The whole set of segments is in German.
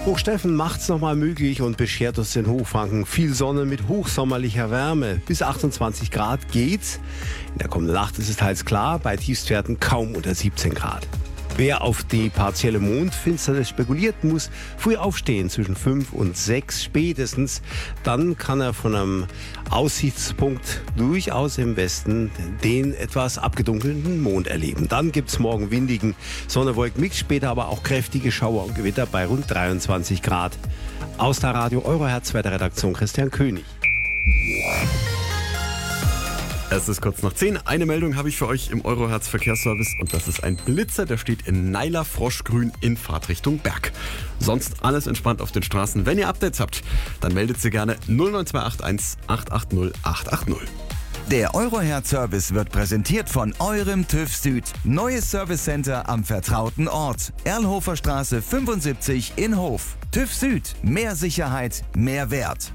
Hochsteffen macht's nochmal möglich und beschert uns den Hochfranken viel Sonne mit hochsommerlicher Wärme. Bis 28 Grad geht's. In der kommenden Nacht ist es teils klar, bei Tiefstwerten kaum unter 17 Grad. Wer auf die partielle Mondfinsternis spekuliert, muss früh aufstehen, zwischen 5 und 6 spätestens. Dann kann er von einem Aussichtspunkt durchaus im Westen den etwas abgedunkelten Mond erleben. Dann gibt's morgen windigen Sonne-Wolken-Mix, später aber auch kräftige Schauer und Gewitter bei rund 23 Grad. Aus der Radio Eurohertz bei der Redaktion Christian König. Es ist kurz nach 10. Eine Meldung habe ich für euch im Eurohertz Verkehrsservice und das ist ein Blitzer, der steht in Naila Froschgrün in Fahrtrichtung Berg. Sonst alles entspannt auf den Straßen. Wenn ihr Updates habt, dann meldet sie gerne 09281 880 880. Der Eurohertz-Service wird präsentiert von eurem TÜV Süd. Neues Servicecenter am vertrauten Ort. Erlhofer Straße 75 in Hof. TÜV Süd. Mehr Sicherheit, mehr Wert.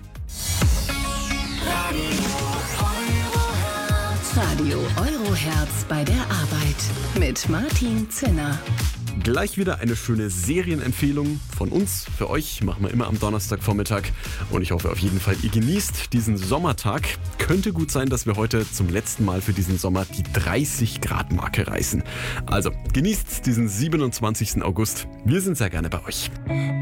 Radio Eurohertz bei der Arbeit mit Martin Zinner. Gleich wieder eine schöne Serienempfehlung von uns. Für euch machen wir immer am Donnerstagvormittag. Und ich hoffe auf jeden Fall, ihr genießt diesen Sommertag. Könnte gut sein, dass wir heute zum letzten Mal für diesen Sommer die 30-Grad-Marke reißen. Also genießt diesen 27. August. Wir sind sehr gerne bei euch.